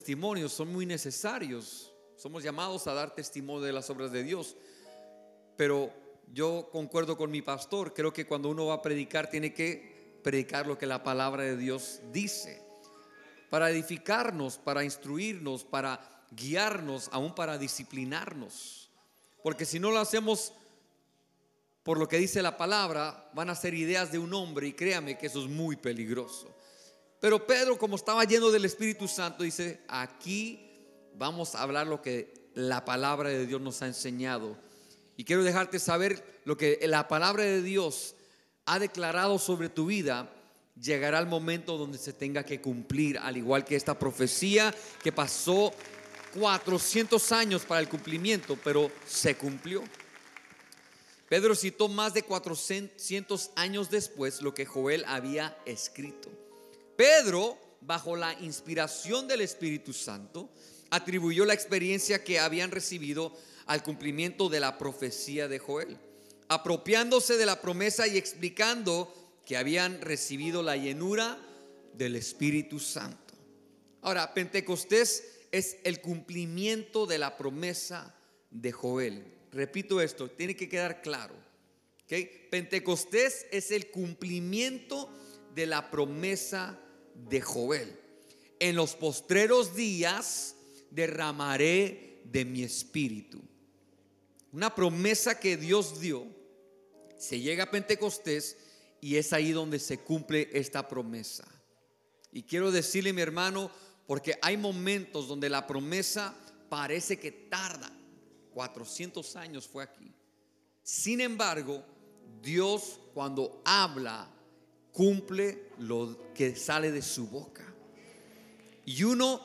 Testimonios son muy necesarios. Somos llamados a dar testimonio de las obras de Dios. Pero yo concuerdo con mi pastor. Creo que cuando uno va a predicar, tiene que predicar lo que la palabra de Dios dice, para edificarnos, para instruirnos, para guiarnos, aún para disciplinarnos. Porque si no lo hacemos por lo que dice la palabra, van a ser ideas de un hombre, y créame que eso es muy peligroso. Pero Pedro, como estaba lleno del Espíritu Santo, dice: aquí vamos a hablar lo que la palabra de Dios nos ha enseñado. Y quiero dejarte saber lo que la palabra de Dios ha declarado sobre tu vida. Llegará el momento donde se tenga que cumplir, al igual que esta profecía que pasó 400 años para el cumplimiento, pero se cumplió. Pedro citó más de 400 años después lo que Joel había escrito. Pedro, bajo la inspiración del Espíritu Santo, atribuyó la experiencia que habían recibido al cumplimiento de la profecía de Joel, apropiándose de la promesa y explicando que habían recibido la llenura del Espíritu Santo. Ahora, Pentecostés es el cumplimiento de la promesa de Joel. Repito esto, tiene que quedar claro, ¿okay? Pentecostés es el cumplimiento de la promesa de Joel. En los postreros días derramaré de mi espíritu. Una promesa que Dios dio. Se llega a Pentecostés y es ahí donde se cumple esta promesa. Y quiero decirle, mi hermano, porque hay momentos donde la promesa parece que tarda. 400 años fue aquí. Sin embargo, Dios, cuando habla, cumple lo que sale de su boca. Y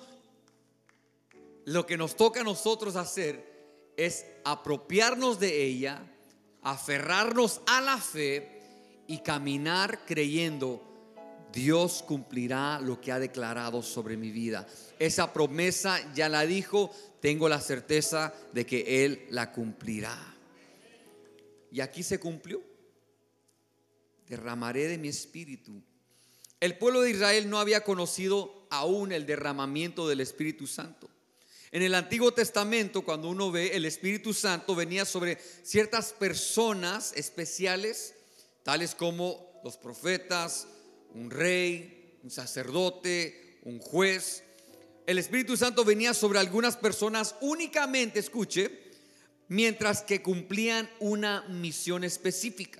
lo que nos toca a nosotros hacer es apropiarnos de ella, aferrarnos a la fe y caminar creyendo: Dios cumplirá lo que ha declarado sobre mi vida. Esa promesa ya la dijo, tengo la certeza de que Él la cumplirá. Y aquí se cumplió. Derramaré de mi espíritu. El pueblo de Israel no había conocido aún el derramamiento del Espíritu Santo. En el Antiguo Testamento, cuando uno ve, el Espíritu Santo venía sobre ciertas personas especiales, tales como los profetas, un rey, un sacerdote, un juez. El Espíritu Santo venía sobre algunas personas únicamente, escuche, mientras que cumplían una misión específica.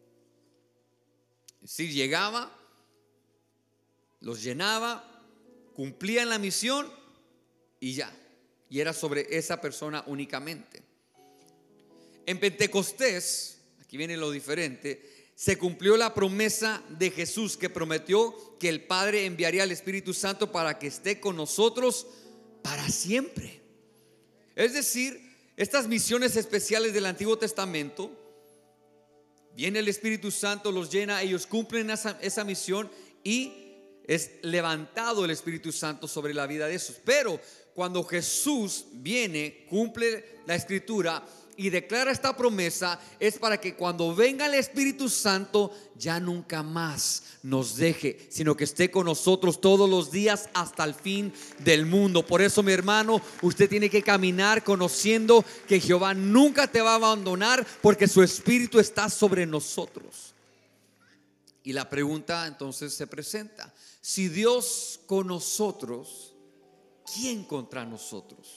Es decir, llegaba, los llenaba, cumplían la misión y ya. Y era sobre esa persona únicamente. En Pentecostés, aquí viene lo diferente, se cumplió la promesa de Jesús, que prometió que el Padre enviaría al Espíritu Santo para que esté con nosotros para siempre. Es decir, estas misiones especiales del Antiguo Testamento, viene el Espíritu Santo, los llena, ellos cumplen esa misión y es levantado el Espíritu Santo sobre la vida de esos. Pero cuando Jesús viene, cumple la Escritura y declara esta promesa, es para que cuando venga el Espíritu Santo ya nunca más nos deje, sino que esté con nosotros todos los días hasta el fin del mundo. Por eso, mi hermano, usted tiene que caminar conociendo que Jehová nunca te va a abandonar, porque su Espíritu está sobre nosotros. Y la pregunta entonces se presenta: si Dios con nosotros, ¿quién contra nosotros?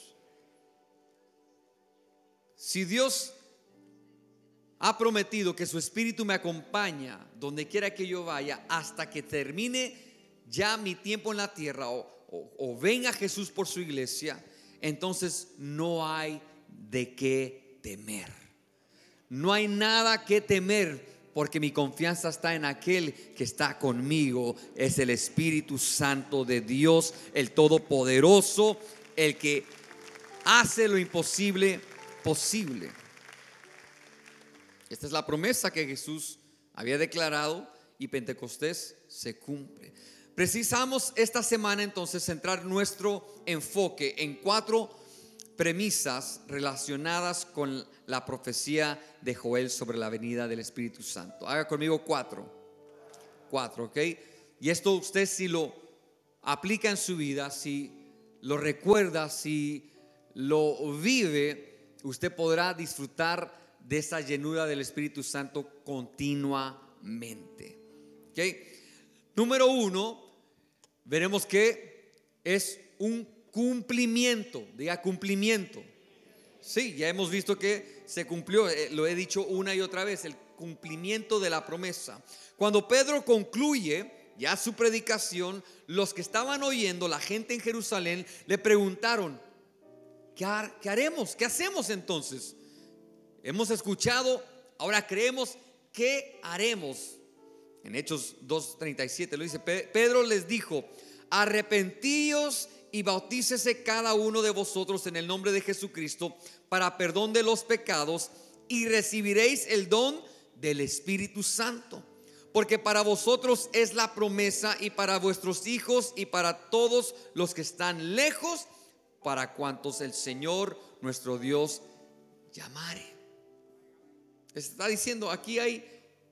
Si Dios ha prometido que su Espíritu me acompaña donde quiera que yo vaya, hasta que termine ya mi tiempo en la tierra, o venga Jesús por su iglesia, entonces no hay de qué temer. No hay nada que temer, porque mi confianza está en aquel que está conmigo. Es el Espíritu Santo de Dios, el Todopoderoso, el que hace lo imposible posible. Esta es la promesa que Jesús había declarado, y Pentecostés se cumple. Precisamos esta semana entonces centrar nuestro enfoque en 4 premisas relacionadas con la profecía de Joel sobre la venida del Espíritu Santo. Haga conmigo 4, ¿ok? Y esto usted, si lo aplica en su vida, si lo recuerda, si lo vive, usted podrá disfrutar de esa llenura del Espíritu Santo continuamente. ¿Okay? Número 1, veremos que es un cumplimiento. Diga cumplimiento. Sí, ya hemos visto que se cumplió, lo he dicho una y otra vez, el cumplimiento de la promesa. Cuando Pedro concluye ya su predicación, los que estaban oyendo, la gente en Jerusalén, le preguntaron: ¿qué haremos? ¿Qué hacemos entonces? Hemos escuchado, ahora creemos, ¿qué haremos? En Hechos 2:37 lo dice. Pedro les dijo: arrepentíos y bautícese cada uno de vosotros en el nombre de Jesucristo para perdón de los pecados, y recibiréis el don del Espíritu Santo, porque para vosotros es la promesa, y para vuestros hijos, y para todos los que están lejos, para cuantos el Señor nuestro Dios llamare. Está diciendo, aquí hay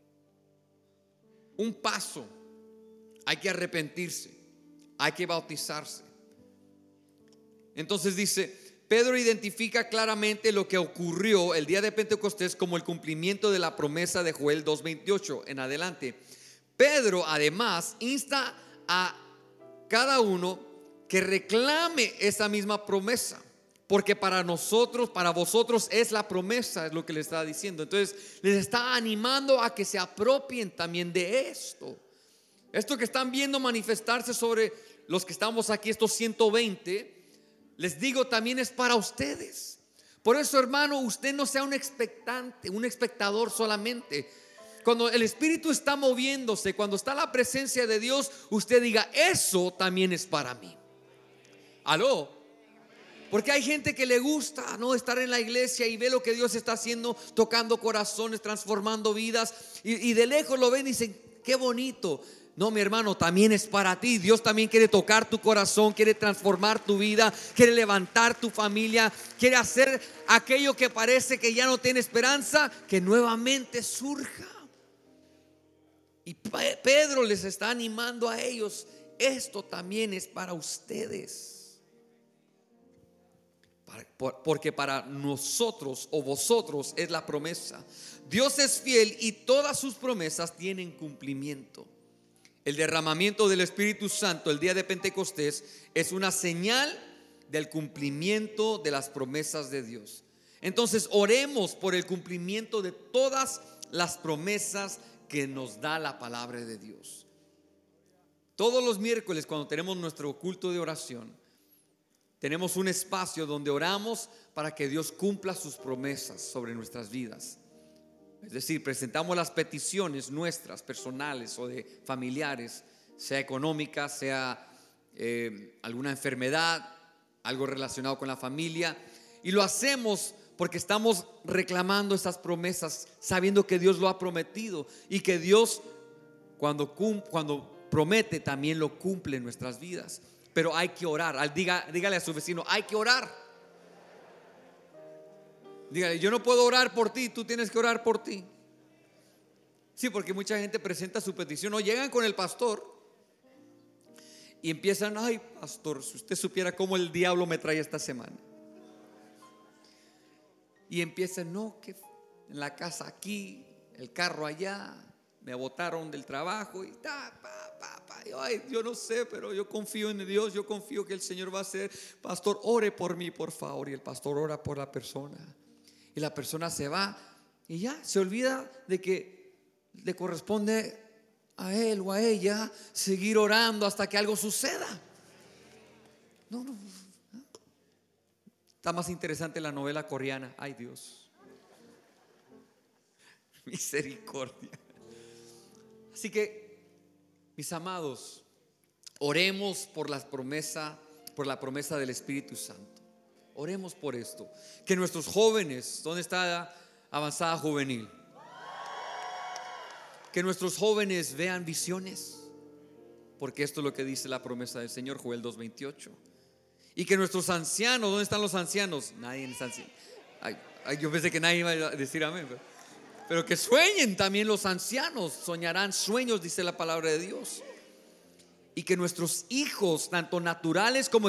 un paso: hay que arrepentirse, hay que bautizarse. Entonces dice, Pedro identifica claramente lo que ocurrió el día de Pentecostés como el cumplimiento de la promesa de Joel 2:28 en adelante. Pedro además insta a cada uno que reclame esa misma promesa, porque para nosotros, para vosotros es la promesa, es lo que le está diciendo. Entonces les está animando a que se apropien también de esto. Esto que están viendo manifestarse sobre los que estamos aquí, estos 120, les digo, también es para ustedes. Por eso, hermano, usted no sea un expectante, un espectador solamente. Cuando el Espíritu está moviéndose, cuando está la presencia de Dios, usted diga, eso también es para mí. ¿Aló? Porque hay gente que le gusta, ¿no?, estar en la iglesia y ve lo que Dios está haciendo, tocando corazones, transformando vidas, y de lejos lo ven y dicen, qué bonito. No, mi hermano, también es para ti. Dios también quiere tocar tu corazón, quiere transformar tu vida, quiere levantar tu familia, quiere hacer aquello que parece que ya no tiene esperanza, que nuevamente surja. Y Pedro les está animando a ellos: esto también es para ustedes, porque para nosotros o vosotros es la promesa. Dios es fiel y todas sus promesas tienen cumplimiento. El derramamiento del Espíritu Santo el día de Pentecostés es una señal del cumplimiento de las promesas de Dios. Entonces oremos por el cumplimiento de todas las promesas que nos da la palabra de Dios. Todos los miércoles, cuando tenemos nuestro culto de oración, tenemos un espacio donde oramos para que Dios cumpla sus promesas sobre nuestras vidas. Es decir, presentamos las peticiones nuestras, personales o de familiares, sea económica, sea alguna enfermedad, algo relacionado con la familia, y lo hacemos porque estamos reclamando esas promesas, sabiendo que Dios lo ha prometido y que Dios cuando promete también lo cumple en nuestras vidas. Pero hay que orar. Dígale a su vecino, hay que orar. Dígale, yo no puedo orar por ti, tú tienes que orar por ti. Sí, porque mucha gente presenta su petición o llegan con el pastor y empiezan, ay pastor, si usted supiera cómo el diablo me trae esta semana. Y empiezan, no, que en la casa aquí, el carro allá, me botaron del trabajo y ay, yo no sé, pero yo confío en Dios, yo confío que el Señor va a hacer. Pastor, ore por mí, por favor. Y el pastor ora por la persona. Y la persona se va y ya se olvida de que le corresponde a él o a ella seguir orando hasta que algo suceda. No. Está más interesante la novela coreana. Ay, Dios, misericordia. Así que, mis amados, oremos por la promesa del Espíritu Santo. Oremos por esto. Que nuestros jóvenes, ¿dónde está Avanzada Juvenil? Que nuestros jóvenes vean visiones, porque esto es lo que dice la promesa del Señor, Joel 2:28. Y que nuestros ancianos, ¿dónde están los ancianos? Nadie es anciano. Yo pensé que nadie iba a decir amén. Pero que sueñen también los ancianos, soñarán sueños, dice la palabra de Dios. Y que nuestros hijos, tanto naturales como